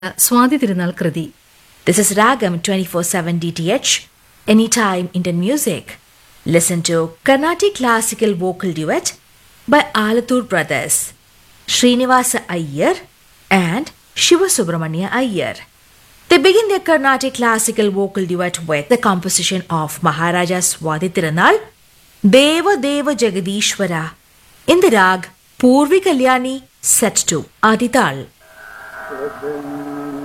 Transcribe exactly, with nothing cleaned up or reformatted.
Swathi Thirunal Krithi. This is Ragam twenty-four seven D T H, Anytime Indian Music. Listen to Carnatic Classical Vocal Duet by Alathur Brothers, Srinivasa Iyer and Shiva Subramania Iyer. They begin their Carnatic Classical Vocal Duet with the composition of Maharaja Swati Tirunal, Deva Deva Jagadishwara, in the rag Purvi Kalyani set to Adital.